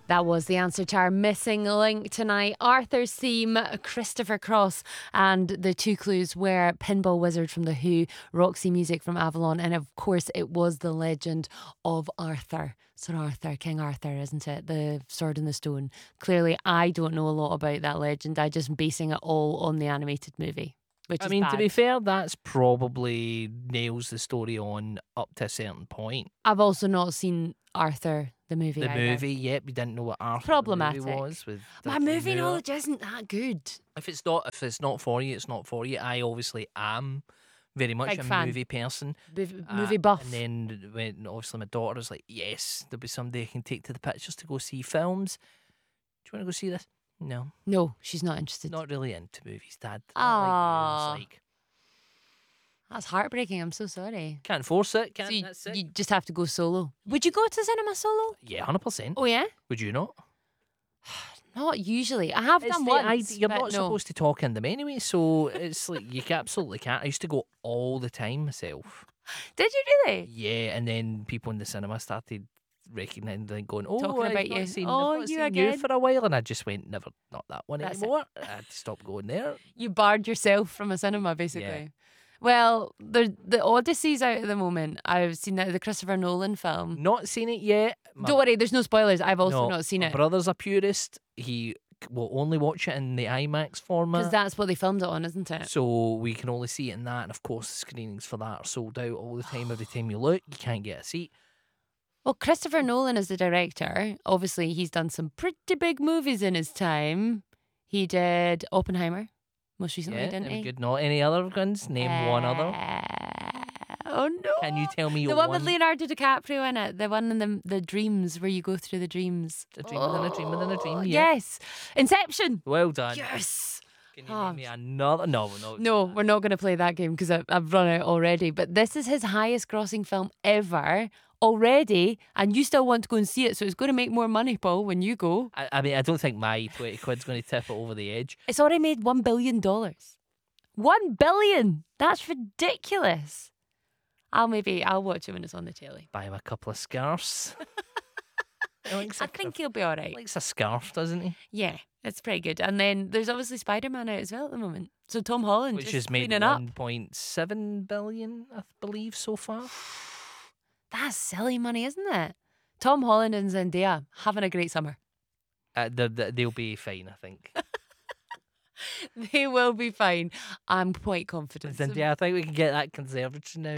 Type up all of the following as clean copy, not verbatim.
That was the answer to our missing link tonight. Arthur's theme, Christopher Cross, and the two clues were Pinball Wizard from The Who, Roxy Music from Avalon, and of course it was the legend of Arthur. Sir Arthur, King Arthur, isn't it? The Sword in the Stone. Clearly, I don't know a lot about that legend. I'm just basing it all on the animated movie. Which I is mean, bad. to be fair, that's probably nails the story on up to a certain point. I've also not seen Arthur, the movie. The either. movie, yep, we didn't know what Arthur Problematic. the movie was. With My Dudley movie Moore. knowledge isn't that good. If it's not for you, it's not for you. I obviously am very much Big a fan. movie person. Movie buff. And then when obviously my daughter was like, yes, there'll be somebody I can take to the pictures to go see films. Do you want to go see this? No, No, she's not interested. not really into movies, Dad. Not Aw. like you. It's like, That's heartbreaking. I'm so sorry. can't force it. So Can't. That's it. you just have to go solo. Would you go to cinema solo? Yeah, 100%. Oh yeah? Would you not? Not usually. I have done once. You're but not no. supposed to talk in them anyway, so it's like you absolutely can't. I used to go all the time myself. Did you really? Yeah, and then people in the cinema started recognising, like going, "Oh, Talking I've about not you. Seen, Oh, I've not you seen again." you for a while," and I just went, "Never, not that one That's it. anymore." I had to stop going there. You barred yourself from a cinema, basically. Yeah. Well, the Odyssey's out at the moment. I've seen the Christopher Nolan film. Not seen it yet. Don't worry, there's no spoilers. I've also No, not seen my it. brother's a purist. He will only watch it in the IMAX format. Because that's what they filmed it on, isn't it? So we can only see it in that, and of course the screenings for that are sold out all the time. Every time you look, you can't get a seat. Well, Christopher Nolan is the director. Obviously, he's done some pretty big movies in his time. He did Oppenheimer most recently, Yeah, didn't he? good. Not any other ones. Name one other. Oh no! Can you tell me the one? one with Leonardo DiCaprio in it? The one in the dreams where you go through the dreams. A dream within a dream within a dream. Yeah. Oh, yes, Inception. Well done. Yes. Can you Oh. name me another? No. No, we're not going to play that game because I've run out already. But this is his highest grossing film ever already, and you still want to go and see it, so it's going to make more money, Paul, when you go. I mean, I don't think my 20 quid's going to tip it over the edge. It's already made $1 billion. $1 billion. That's ridiculous. I'll watch it when it's on the telly. Buy him a couple of scarves. I think he'll be all right. Likes a scarf, doesn't he? Yeah, it's pretty good. And then there's obviously Spider-Man out as well at the moment. So Tom Holland Which just has made cleaning up. 1.7 billion, I believe, so far. That's silly money, isn't it? Tom Holland and Zendaya having a great summer. They'll be fine, I think. They will be fine. I'm quite confident. Zendaya, I think we can get that conservatory now.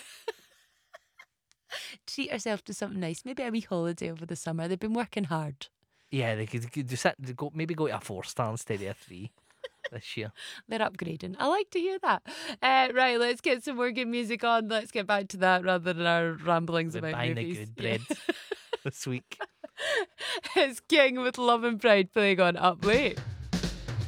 Treat yourself to something nice. Maybe a wee holiday over the summer. They've been working hard. Yeah, they could just maybe go to a 4-star instead of a 3 this year. They're upgrading. I like to hear that. Right, let's get some more good music on. Let's get back to that rather than our ramblings We're about buying movies. the good bread this week. It's King with Love and Pride playing on Up Late.